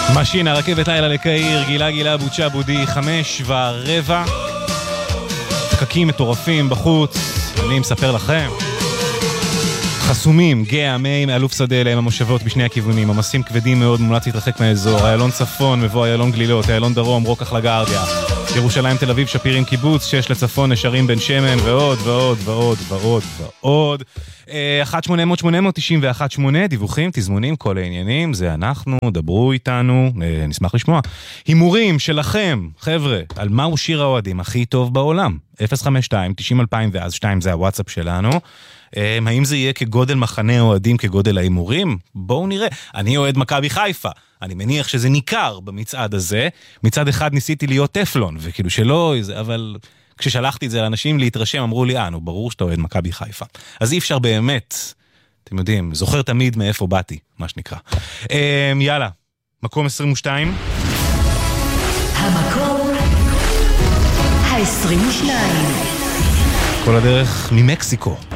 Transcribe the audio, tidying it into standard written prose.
משינה, רכבת לילה לקהיר, גילה בוצ'ה בודי, 5:15. פקקים מטורפים בחוץ, אני מספר לכם. חסומים, גאה, מי, מאלוף שדה אליהם המושבות בשני הכיוונים, עמסים כבדים מאוד, מומלץ להתרחק מהאזור, איילון צפון, מבוא איילון גלילות, איילון דרום, רוקח לגרדיה, ירושלים, תל אביב, שפירים, קיבוץ, 6 לצפון, נשרים, בן שמן, ועוד, ועוד, ועוד, ועוד, ועוד. 1-800-891-8, דיווחים, תזמונים, כל העניינים, זה אנחנו, דברו איתנו, נשמח לשמוע. הימורים שלכם, חבר'ה, על מהו שיר האוהדים הכי טוב בעולם? 052-90-2000 ואז 2 זה הוואטסאפ שלנו. האם זה יהיה כגודל מחנה אוהדים, כגודל האימורים? בואו נראה. אני אוהד מכבי חיפה. אני מניח שזה ניכר במצעד הזה. מצד אחד ניסיתי להיות טפלון, וכאילו שלא, אבל כששלחתי את זה לאנשים להתרשם, אמרו לי, נו, ברור שאתה אוהד מכבי חיפה. אז אי אפשר באמת, אתם יודעים, זוכר תמיד מאיפה באתי, מה שנקרא. יאללה, מקום 22. המקום 22. כל הדרך ממקסיקו.